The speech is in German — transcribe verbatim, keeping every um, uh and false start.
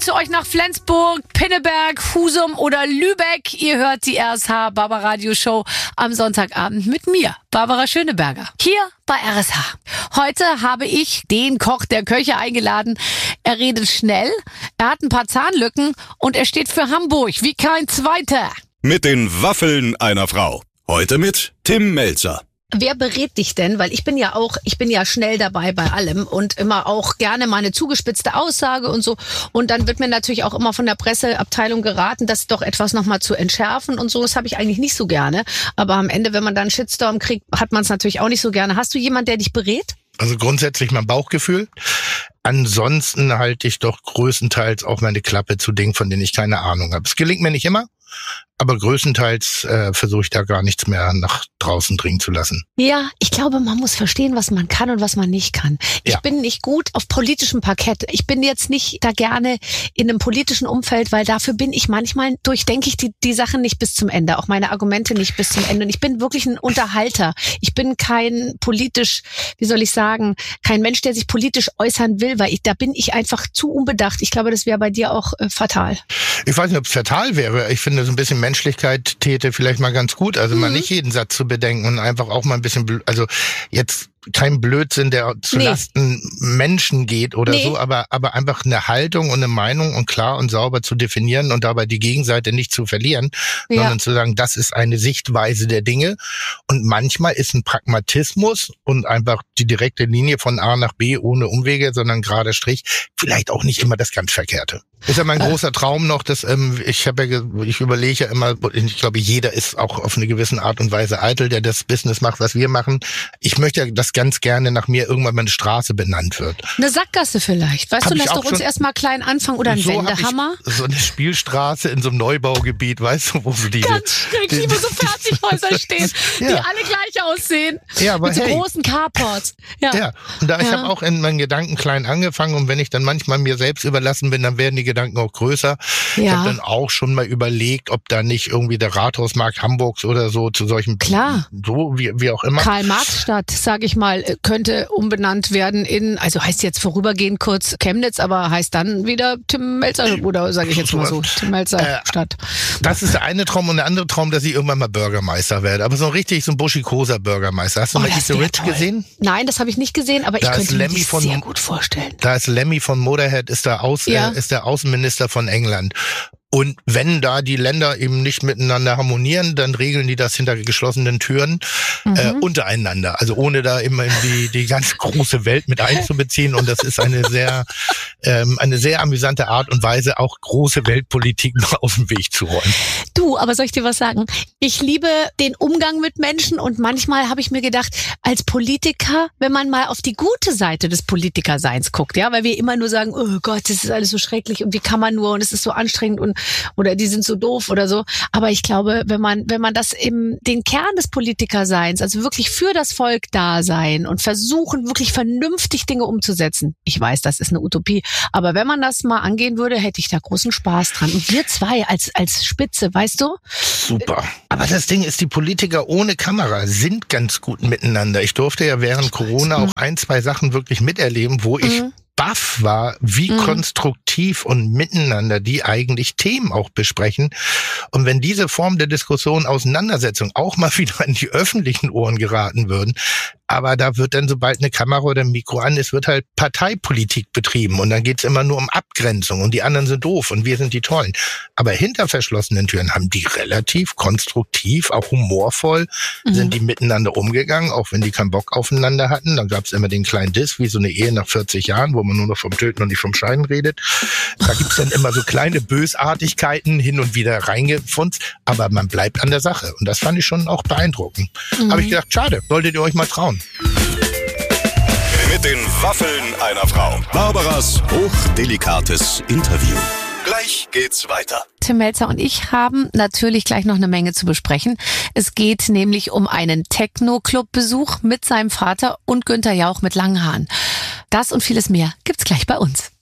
zu euch nach Flensburg, Pinneberg, Husum oder Lübeck. Ihr hört die R S H Barbaradio Show am Sonntagabend mit mir, Barbara Schöneberger, hier bei R S H. Heute habe ich den Koch der Köche eingeladen. Er redet schnell, er hat ein paar Zahnlücken und er steht für Hamburg wie kein Zweiter. Mit den Waffeln einer Frau. Heute mit Tim Melzer. Wer berät dich denn? Weil ich bin ja auch, ich bin ja schnell dabei bei allem und immer auch gerne mal eine zugespitzte Aussage und so. Und dann wird mir natürlich auch immer von der Presseabteilung geraten, das doch etwas nochmal zu entschärfen und so. Das habe ich eigentlich nicht so gerne. Aber am Ende, wenn man dann einen Shitstorm kriegt, hat man es natürlich auch nicht so gerne. Hast du jemanden, der dich berät? Also grundsätzlich mein Bauchgefühl. Ansonsten halte ich doch größtenteils auch meine Klappe zu Dingen, von denen ich keine Ahnung habe. Es gelingt mir nicht immer, aber größtenteils äh, versuche ich da gar nichts mehr nach draußen dringen zu lassen. Ja, ich glaube, man muss verstehen, was man kann und was man nicht kann. Ich ja. bin nicht gut auf politischem Parkett. Ich bin jetzt nicht da gerne in einem politischen Umfeld, weil dafür bin ich manchmal, durchdenke ich die, die Sachen nicht bis zum Ende, auch meine Argumente nicht bis zum Ende. Und ich bin wirklich ein Unterhalter. Ich bin kein politisch, wie soll ich sagen, kein Mensch, der sich politisch äußern will, weil ich, da bin ich einfach zu unbedacht. Ich glaube, das wäre bei dir auch äh, fatal. Ich weiß nicht, ob es fatal wäre. Ich finde, so ein bisschen Menschlichkeit täte vielleicht mal ganz gut. Also mhm. mal nicht jeden Satz zu bedenken und einfach auch mal ein bisschen, also jetzt kein Blödsinn, der zu nee. Lasten Menschen geht oder nee. so, aber aber einfach eine Haltung und eine Meinung und klar und sauber zu definieren und dabei die Gegenseite nicht zu verlieren, ja. sondern zu sagen, das ist eine Sichtweise der Dinge. Und manchmal ist ein Pragmatismus und einfach die direkte Linie von A nach B ohne Umwege, sondern gerade Strich, vielleicht auch nicht immer das ganz Verkehrte. Ist ja mein äh. großer Traum noch, dass ähm, ich habe ja, ich überlege ja immer, ich glaube, jeder ist auch auf eine gewisse Art und Weise eitel, der das Business macht, was wir machen. Ich möchte ja, dass ganz gerne nach mir irgendwann mal eine Straße benannt wird. Eine Sackgasse vielleicht. Weißt hab du, lass doch uns erstmal klein anfangen oder ein so Wendehammer. So eine Spielstraße in so einem Neubaugebiet, weißt du, wo so diese... Ganz schrecklich, wo so Fertighäuser stehen, ja. die alle gleich aussehen. Ja, aber mit so hey. großen Carports. Ja, ja. und da ich ja. habe auch in meinen Gedanken klein angefangen und wenn ich dann manchmal mir selbst überlassen bin, dann werden die Gedanken auch größer. Ja. Ich habe dann auch schon mal überlegt, ob da nicht irgendwie der Rathausmarkt Hamburgs oder so zu solchen... Klar. So, wie, wie auch immer. Karl-Marx-Stadt, sag ich mal, könnte umbenannt werden in, also heißt jetzt vorübergehend kurz Chemnitz, aber heißt dann wieder Tim Melzer, oder sage ich jetzt mal so, Tim Melzer äh, Stadt. Das ist der eine Traum und der andere Traum, dass ich irgendwann mal Bürgermeister werde. Aber so ein richtig, so ein buschikoser Bürgermeister. Hast du oh, mal Eat the Rich toll. gesehen? Nein, das habe ich nicht gesehen, aber da ich könnte mir das von, sehr gut vorstellen. Da ist Lemmy von Motorhead, ist der, Aus, ja. äh, ist der Außenminister von England. Und wenn da die Länder eben nicht miteinander harmonieren, dann regeln die das hinter geschlossenen Türen mhm. äh, untereinander. Also ohne da immer die, die ganz große Welt mit einzubeziehen. Und das ist eine sehr, ähm, eine sehr amüsante Art und Weise, auch große Weltpolitik mal aus dem Weg zu räumen. Du, aber soll ich dir was sagen? Ich liebe den Umgang mit Menschen und manchmal habe ich mir gedacht, als Politiker, wenn man mal auf die gute Seite des Politikerseins guckt, ja, weil wir immer nur sagen, oh Gott, das ist alles so schrecklich und wie kann man nur und es ist so anstrengend und oder die sind so doof oder so. Aber ich glaube, wenn man wenn man das im den Kern des Politikerseins, also wirklich für das Volk da sein und versuchen, wirklich vernünftig Dinge umzusetzen. Ich weiß, das ist eine Utopie. Aber wenn man das mal angehen würde, hätte ich da großen Spaß dran. Und wir zwei als als Spitze, weißt du? Super. Aber das Ding ist, die Politiker ohne Kamera sind ganz gut miteinander. Ich durfte ja während Corona auch ein, zwei Sachen wirklich miterleben, wo ich mhm. baff war, wie mhm. konstruktiv und miteinander die eigentlich Themen auch besprechen. Und wenn diese Form der Diskussion, Auseinandersetzung auch mal wieder in die öffentlichen Ohren geraten würden, aber da wird dann, sobald eine Kamera oder ein Mikro an ist, wird halt Parteipolitik betrieben und dann geht's immer nur um Abgrenzung und die anderen sind doof und wir sind die Tollen. Aber hinter verschlossenen Türen haben die relativ konstruktiv, auch humorvoll, mhm. sind die miteinander umgegangen, auch wenn die keinen Bock aufeinander hatten. Dann gab's immer den kleinen Diss, wie so eine Ehe nach vierzig Jahren, wo man nur noch vom Töten und nicht vom Scheiden redet. Da gibt's dann immer so kleine Bösartigkeiten hin und wieder reingefunzt, aber man bleibt an der Sache. Und das fand ich schon auch beeindruckend. Mhm. Habe ich gedacht, schade, solltet ihr euch mal trauen. Mit den Waffeln einer Frau. Barbaras hochdelikates Interview. Gleich geht's weiter. Tim Melzer und ich haben natürlich gleich noch eine Menge zu besprechen. Es geht nämlich um einen Techno-Club-Besuch mit seinem Vater und Günther Jauch mit langen Haaren. Das und vieles mehr gibt's gleich bei uns.